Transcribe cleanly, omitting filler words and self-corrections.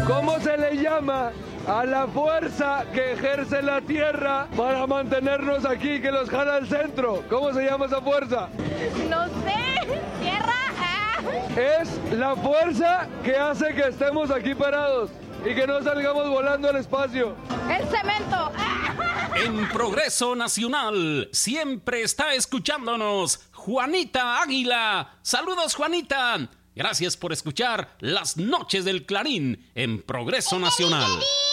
¿Cómo se le llama a la fuerza que ejerce la Tierra para mantenernos aquí, que los jala al centro? ¿Cómo se llama esa fuerza? No sé. Tierra. Es la fuerza que hace que estemos aquí parados y que no salgamos volando al espacio. El cemento. En Progreso Nacional siempre está escuchándonos Juanita Águila. Saludos, Juanita. Gracias por escuchar Las Noches del Clarín en Progreso Nacional.